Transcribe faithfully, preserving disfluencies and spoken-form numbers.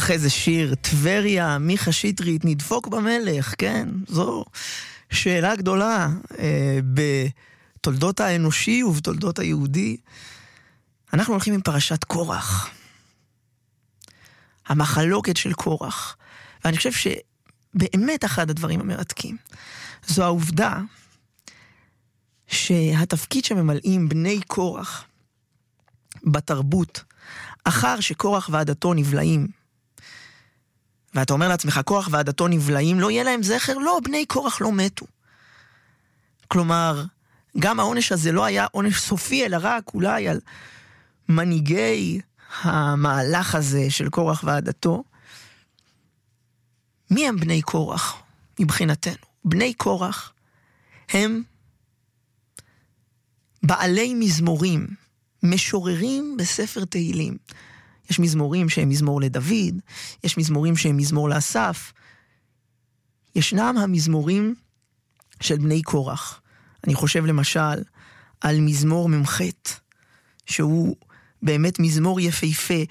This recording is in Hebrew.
אחרי זה שיר, טבריה, מיכה שטרית, נדפוק במלך, כן? זו שאלה גדולה אה, בתולדות האנושי ובתולדות היהודי. אנחנו הולכים עם פרשת קורח. המחלוקת של קורח. ואני חושב שבאמת אחד הדברים המרתקים, זו העובדה שהתפקיד שממלאים בני קורח בתרבות, אחר שקורח ועדתו נבלעים, ואתה אומר לעצמך, קורח ועדתו נבלעים, לא יהיה להם זכר? לא, בני קורח לא מתו. כלומר, גם העונש הזה לא היה עונש סופי, אלא רק אולי על מנהיגי המהלך הזה של קורח ועדתו. מי הם בני קורח מבחינתנו? בני קורח הם בעלי מזמורים, משוררים בספר תהילים. יש מזמורים שהם מזמור לדוד, יש מזמורים שהם מזמור לאסף. ישנם המזמורים של בני קורח. אני חושב למשל על מזמור ממחת, שהוא באמת מזמור יפהפה,